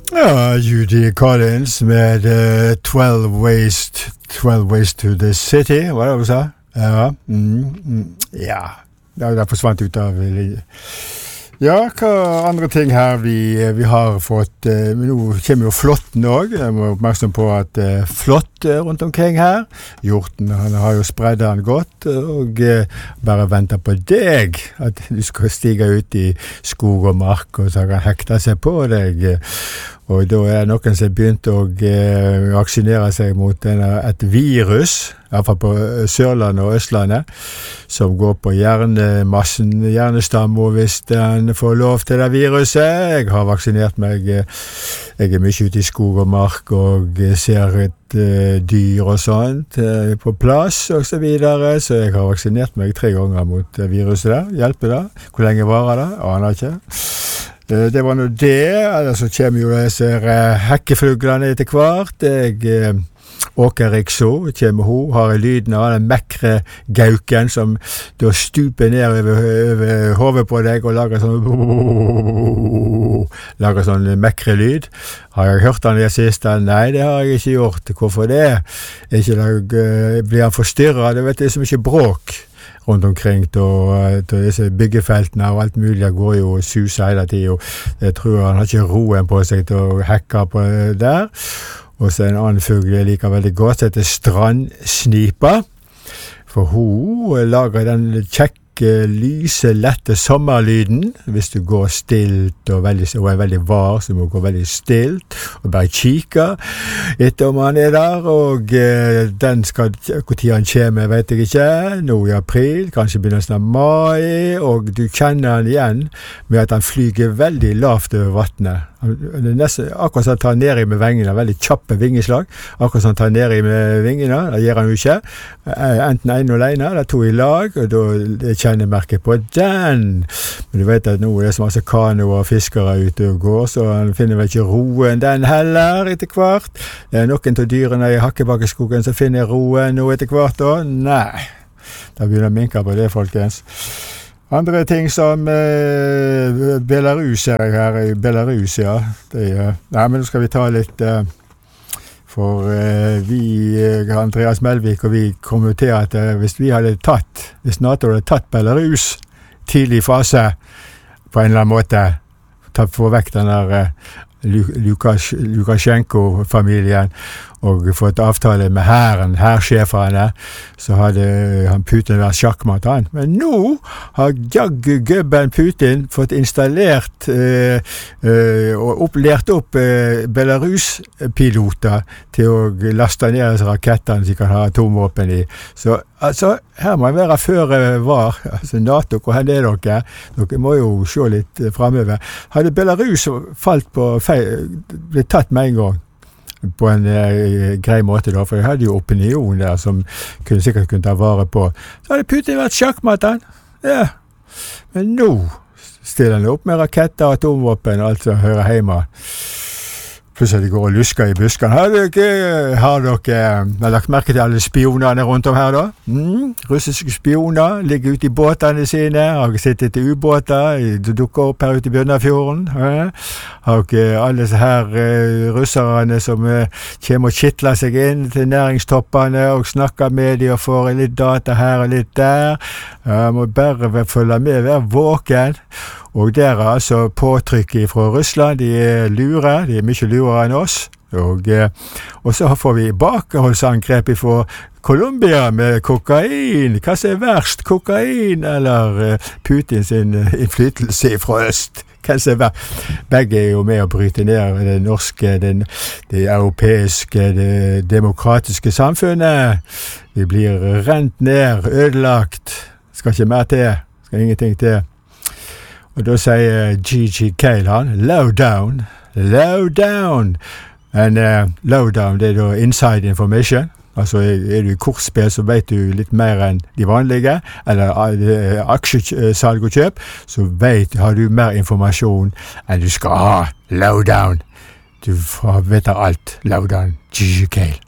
Ja, Judy Collins med 12 Ways to the City, hva var det du sa? Ja, ja, det forsvant ut av... Ja, hva andre ting her vi har fått, nå kommer jo flåtten også, jeg må være oppmerksom på at flott rundt omkring her, hjorten han har jo spredd den godt, og bare venter på deg, at du skal stige ut i skog og mark, og så kan hekte seg på deg, og da det noen som begynt å vaksinere seg mot et virus, i hvert fall på Sørlandet og Østlandet, som går på hjernemassen, hjernestammen, og hvis den får lov til det viruset. Jeg har vaksinert meg, jeg mye ute i skog og mark, og ser et dyr og sånt på plass, og så videre, så jeg har vaksinert meg 3 ganger mot viruset der. Hjelper det? Hvor lenge varer det? Aner ikke. Det var nå det, ellers så kommer jo disse hekkefluglene etter hvert. Åker Rikso, kommer hun, har lyden av den mekre gauken som da stuper ned over hodet på deg og lager sånn mekre lyd. Har jeg hørt den det siste? Nei, det har jeg ikke gjort. Hvorfor det? Blir han forstyrret? Det vet jeg så mye bråk rundt omkring til disse byggefeltene og alt mulig. Jeg går jo og suser hele tiden, og jeg tror han har ikke roen på seg til å hekke på der. Og så en annen fugl jeg liker veldig godt, som heter strandsnipa. For hun lager den kjekke, lyse, lette sommerlyden. Hvis du går stilt og veldig var, så må du gå veldig stilt og bare kikke etter om han der. Og den skal, hvor tid han kommer, vet jeg ikke. Nå i april, kanskje begynnelsen av mai. Og du kjenner han igjen med at han flyger veldig lavt over vattnet. Det nesten, akkurat som han tar ned i med vingene, veldig kjappe vingeslag, akkurat som han tar ned i med vingene, det gjør han jo ikke, enten en alene, eller 2 i lag, og da kjenner merket på den, men du vet at nå det så masse kanoer og fiskere ute og går, så han finner vel ikke roen den heller etter hvert. Det noen av dyrene i Hakkebakkeskogen som finner roen nå etter hvert da, nei, da begynner minker på det, folkens. Andre ting som Belarus jeg her i Belarus, ja. Nei, men nå skal vi ta litt, for Andreas Melvik og vi kom jo til at hvis NATO hadde tatt Belarus tidlig fase på en eller annen måte, få vekk den der Lukasjenko-familien og fått avtale med hærsjefene, så hadde han Putin vært sjakkmatt han. Men nå har gubben Putin fått installert og lært opp Belarus-piloter til å laste ned rakettene så de kan ha atomvåpen i. Så altså, her må jeg være før var. Altså, NATO, hvor er det dere? Dere må jo se litt fremover. Hadde Belarus falt på feil, ble tatt med en gang på en grei måte da, for jeg hadde jo opinion der som sikkert kunne ta vare på. Så hadde Putin vært sjakkmatten. Ja. Men nå stiller han opp med raketter og atomvåpen og alt som hører hjemme. Plutselig de går og lusker i buskene. Har dere lagt merke til alle spionene rundt om her da? Russiske spioner ligger ute i båtene sine, har sittet i ubåter, de dukker opp her ute i Bjørnafjorden. Har dere alle disse her russerne som kommer og kittler seg inn til næringstoppene og snakker med de og får litt data her og litt der. Må bare følge med, være våken. Og der altså påtrykket fra Russland, de lure, de mye lurere enn oss. Og så får vi bakholdsangrep fra Colombia med kokain. Hva som verst, kokain eller Putins innflytelse fra øst? Hva som verst? Begge jo med å bryte ned det norske, det europeiske, det demokratiske samfunnet. Vi blir rent ned, ødelagt. Skal ikke mer til, skal ingenting til. Og da sier G.G. Cale han, low down. Men low down, det da inside information. Altså du i kursspill, så vet du litt mer enn de vanlige, eller aksjesalg og kjøp, så har du mer informasjon enn du skal ha. Low down. Du vet alt. Low down, G.G. Cale.